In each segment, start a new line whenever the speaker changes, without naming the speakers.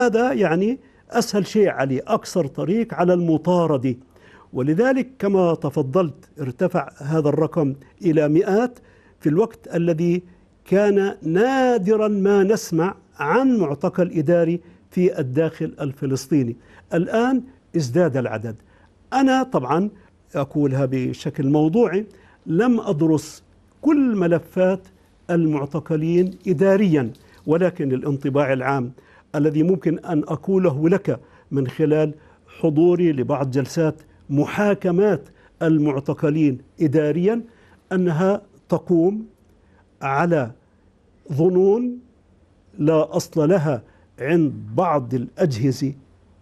هذا يعني أسهل شيء عليه، أقصر طريق على المطاردة. ولذلك كما تفضلت ارتفع هذا الرقم إلى مئات في الوقت الذي كان نادرا ما نسمع عن معتقل إداري في الداخل الفلسطيني. الآن ازداد العدد. أنا طبعا أقولها بشكل موضوعي، لم أدرس كل ملفات المعتقلين إداريا، ولكن الانطباع العام الذي ممكن أن أقوله لك من خلال حضوري لبعض جلسات محاكمات المعتقلين إداريا أنها تقوم على ظنون لا أصل لها عند بعض الأجهزة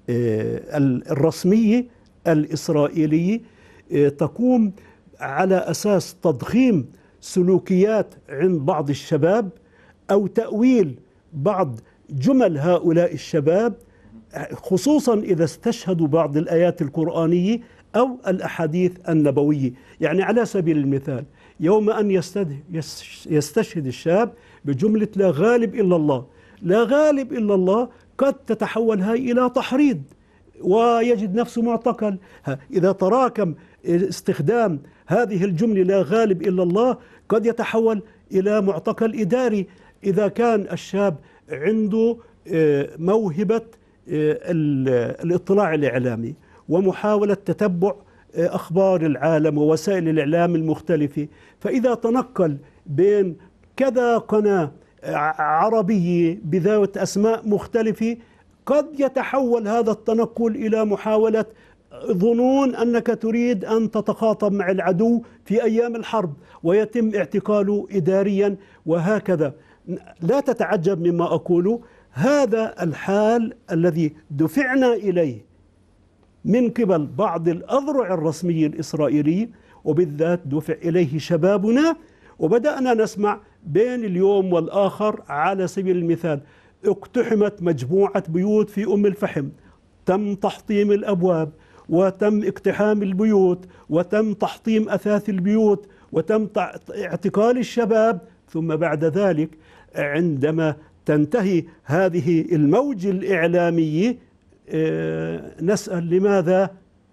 الرسمية الإسرائيلية، تقوم على أساس تضخيم سلوكيات عند بعض الشباب أو تأويل بعض جمل هؤلاء الشباب، خصوصا إذا استشهدوا بعض الآيات القرآنية أو الأحاديث النبوية. يعني على سبيل المثال، يوم أن يستشهد الشاب بجملة لا غالب إلا الله، لا غالب إلا الله، قد تتحول هاي إلى تحريض ويجد نفسه معتقل. إذا تراكم استخدام هذه الجملة لا غالب إلا الله قد يتحول إلى معتقل إداري. إذا كان الشاب عنده موهبة الاطلاع الإعلامي ومحاولة تتبع أخبار العالم ووسائل الإعلام المختلفة، فإذا تنقل بين كذا قناة عربية بذات أسماء مختلفة قد يتحول هذا التنقل إلى محاولة ظنون أنك تريد أن تتخاطب مع العدو في أيام الحرب ويتم اعتقاله إداريا وهكذا. لا تتعجب مما أقوله، هذا الحال الذي دفعنا إليه من قبل بعض الأذرع الرسمية الإسرائيلية، وبالذات دفع إليه شبابنا. وبدأنا نسمع بين اليوم والآخر، على سبيل المثال اقتحمت مجموعة بيوت في أم الفحم، تم تحطيم الأبواب وتم اقتحام البيوت وتم تحطيم أثاث البيوت وتم اعتقال الشباب. ثم بعد ذلك عندما تنتهي هذه الموجة الإعلامية نسأل لماذا،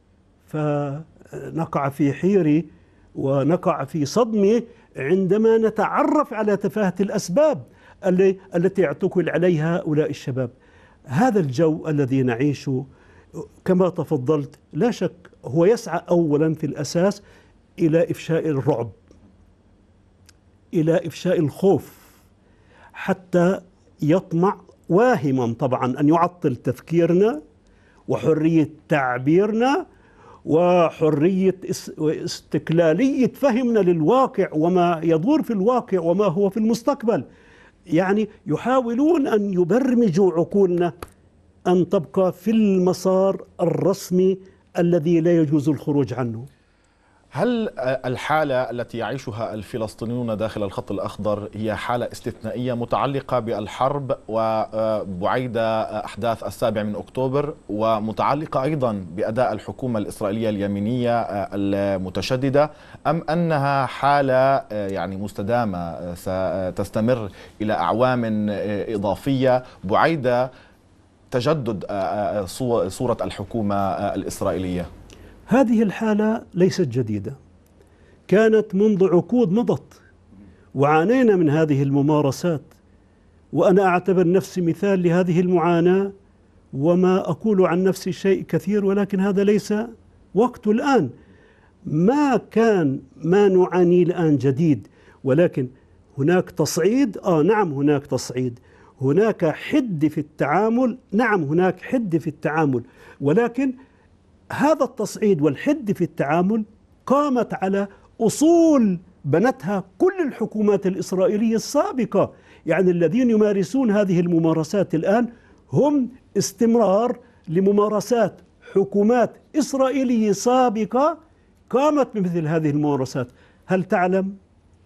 فنقع في حيرة ونقع في صدمة عندما نتعرف على تفاهة الأسباب التي اعتقل عليها هؤلاء الشباب. هذا الجو الذي نعيشه كما تفضلت لا شك هو يسعى أولا في الأساس إلى إفشاء الرعب، إلى إفشاء الخوف، حتى يطمع واهما طبعا أن يعطل تفكيرنا وحرية تعبيرنا وحرية واستقلالية فهمنا للواقع وما يدور في الواقع وما هو في المستقبل. يعني يحاولون أن يبرمجوا عقولنا أن تبقى في المسار الرسمي الذي لا يجوز الخروج عنه.
هل الحالة التي يعيشها الفلسطينيون داخل الخط الأخضر هي حالة استثنائية متعلقة بالحرب وبعيد أحداث 7 أكتوبر، ومتعلقة أيضا بأداء الحكومة الإسرائيلية اليمينية المتشددة، أم أنها حالة يعني مستدامة ستستمر إلى أعوام إضافية بعيد تجدد صورة الحكومة الإسرائيلية؟
هذه الحالة ليست جديدة، كانت منذ عقود مضت وعانينا من هذه الممارسات، وأنا أعتبر نفسي مثال لهذه المعاناة، وما أقول عن نفسي شيء كثير، ولكن هذا ليس وقته الآن. ما كان ما نعانيه الآن جديد، ولكن هناك تصعيد. نعم هناك تصعيد، هناك حد في التعامل، نعم هناك حد في التعامل، ولكن هذا التصعيد والحد في التعامل قامت على أصول بنتها كل الحكومات الإسرائيلية السابقة. يعني الذين يمارسون هذه الممارسات الآن هم استمرار لممارسات حكومات إسرائيلية سابقة قامت بمثل هذه الممارسات. هل تعلم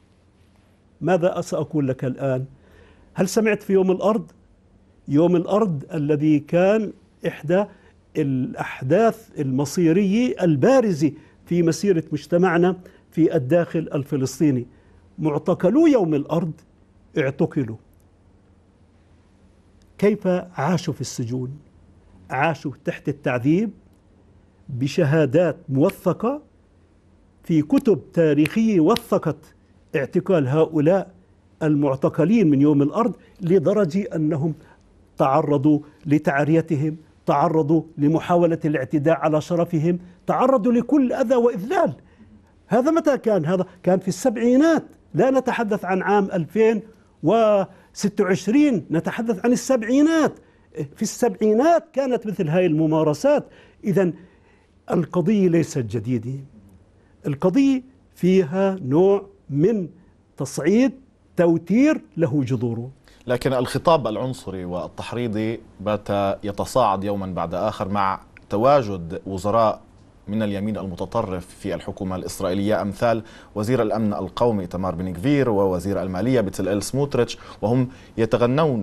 ماذا سأقول لك الآن؟ هل سمعت في يوم الأرض؟ يوم الأرض الذي كان إحدى الأحداث المصيرية البارزة في مسيرة مجتمعنا في الداخل الفلسطيني، معتقلو يوم الأرض اعتقلوا، كيف عاشوا في السجون. عاشوا تحت التعذيب بشهادات موثقة في كتب تاريخية وثقت اعتقال هؤلاء المعتقلين من يوم الأرض، لدرجة أنهم تعرضوا لتعريتهم، تعرضوا لمحاولة الاعتداء على شرفهم، تعرضوا لكل أذى وإذلال. هذا متى كان؟ هذا كان في السبعينات، لا نتحدث عن عام 2026، نتحدث عن السبعينات. في السبعينات كانت مثل هذه الممارسات. إذن القضية ليست جديدة، القضية فيها نوع من تصعيد، توتير له جذوره.
لكن الخطاب العنصري والتحريضي بات يتصاعد يوما بعد آخر مع تواجد وزراء من اليمين المتطرف في الحكومة الإسرائيلية، أمثال وزير الأمن القومي إيتمار بن غفير ووزير المالية بتسليل سموتريتش، وهم يتغنون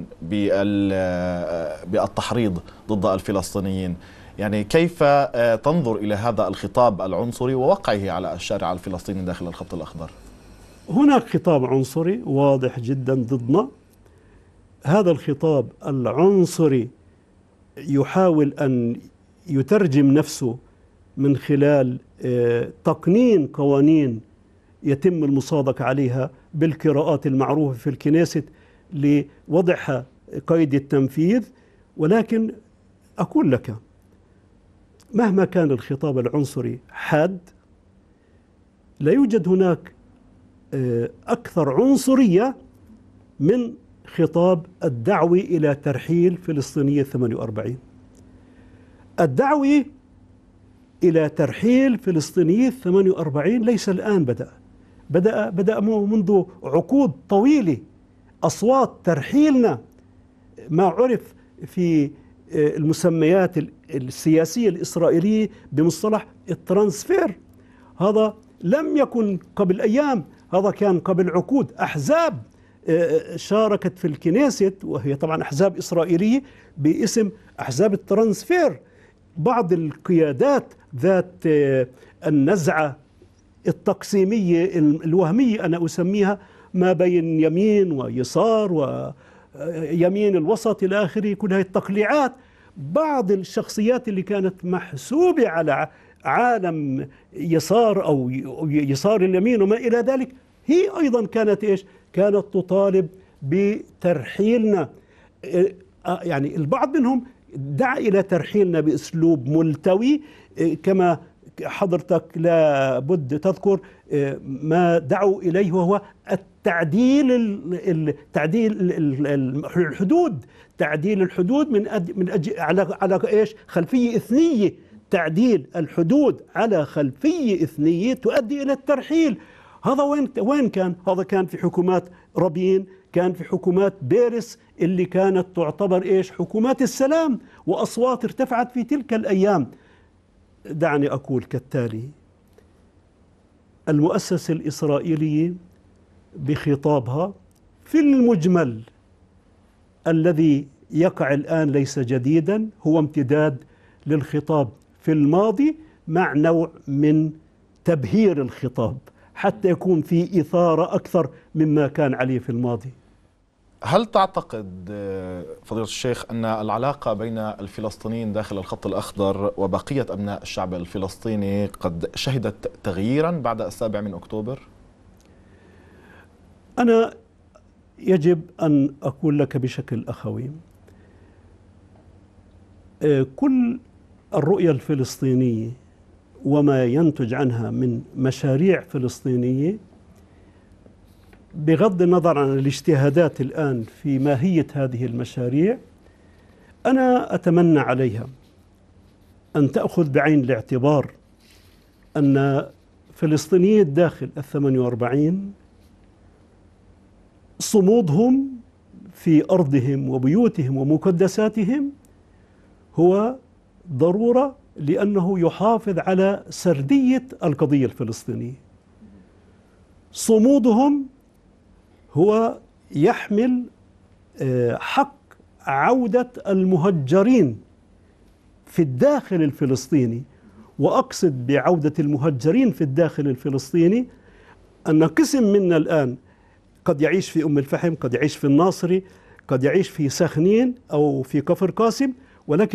بالتحريض ضد الفلسطينيين. يعني كيف تنظر إلى هذا الخطاب العنصري ووقعه على الشارع الفلسطيني داخل الخط الأخضر؟
هناك خطاب عنصري واضح جدا ضدنا. هذا الخطاب العنصري يحاول أن يترجم نفسه من خلال تقنين قوانين يتم المصادقة عليها بالقراءات المعروفة في الكنيست لوضعها قيد التنفيذ. ولكن أقول لك، مهما كان الخطاب العنصري حاد، لا يوجد هناك أكثر عنصرية من خطاب الدعوة إلى ترحيل فلسطينية 48. الدعوة إلى ترحيل فلسطينية 48 ليس الآن بدأ منذ عقود طويلة. أصوات ترحيلنا ما عرف في المسميات السياسية الإسرائيلية بمصطلح الترانسفير، هذا لم يكن قبل أيام، هذا كان قبل عقود. أحزاب شاركت في الكنيست، وهي طبعا أحزاب إسرائيلية باسم أحزاب الترانسفير. بعض القيادات ذات النزعة التقسيمية الوهمية، أنا أسميها ما بين يمين ويسار ويمين الوسط إلى آخره، كل هذه التقليعات. بعض الشخصيات اللي كانت محسوبة على عالم يسار أو يسار اليمين وما إلى ذلك، هي أيضا كانت إيش؟ كانت تطالب بترحيلنا. يعني البعض منهم دعا إلى ترحيلنا بأسلوب ملتوي، كما حضرتك لا بد تذكر ما دعوا إليه، وهو تعديل الحدود، تعديل الحدود من أجل على إيش؟ خلفية إثنية. تعديل الحدود على خلفية إثنية تؤدي إلى الترحيل. هذا وين كان؟ هذا كان في حكومات رابين، كان في حكومات بيرس اللي كانت تعتبر إيش؟ حكومات السلام، وأصوات ارتفعت في تلك الأيام. دعني أقول كالتالي: المؤسسة الإسرائيلية بخطابها في المجمل الذي يقع الآن ليس جديدا، هو امتداد للخطاب في الماضي مع نوع من تبهير الخطاب حتى يكون في إثارة أكثر مما كان عليه في الماضي.
هل تعتقد فضيلة الشيخ أن العلاقة بين الفلسطينيين داخل الخط الأخضر وبقية أبناء الشعب الفلسطيني قد شهدت تغييرا بعد 7 أكتوبر؟
أنا يجب أن أقول لك بشكل أخوي، كل الرؤية الفلسطينية وما ينتج عنها من مشاريع فلسطينية، بغض النظر عن الاجتهادات الآن في ماهية هذه المشاريع، أنا أتمنى عليها أن تأخذ بعين الاعتبار أن فلسطينيي داخل 48 صمودهم في أرضهم وبيوتهم ومقدساتهم هو ضرورة، لأنه يحافظ على سردية القضية الفلسطينية. صمودهم هو يحمل حق عودة المهجرين في الداخل الفلسطيني. وأقصد بعودة المهجرين في الداخل الفلسطيني أن قسم منا الآن قد يعيش في أم الفحم، قد يعيش في الناصري، قد يعيش في سخنين أو في كفر قاسم، ولكن